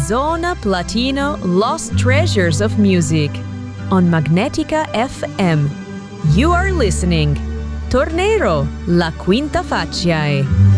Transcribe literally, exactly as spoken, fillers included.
Zona Platino Lost Treasures of Music on Magnetica F M. You are listening Tornero, La Quinta Facciae.